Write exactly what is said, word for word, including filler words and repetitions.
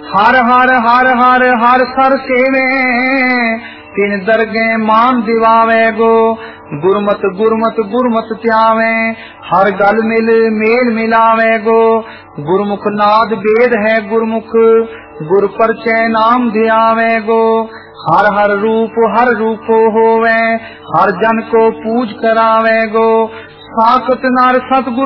हर हर हर हर हर sir सेवे तिन दरगे मान दिवावे गो। गुरमत गुरमत गुरमत त्यावे हर गल मिल मेल मिलावे गो। गुरमुख नाद वेद है गुरमुख गुर परचय नाम ध्यावे गो। हर हर रूप हर रूपो होवे हर जन को पूज करावे गो। साकत नार सतगुर